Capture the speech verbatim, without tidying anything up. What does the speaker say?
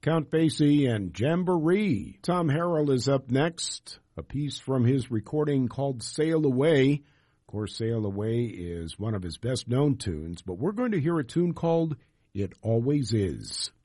Count Basie and Jamboree. Tom Harrell is up next, a piece from his recording called Sail Away. Of course, Sail Away is one of his best-known tunes, but we're going to hear a tune called It Always Is.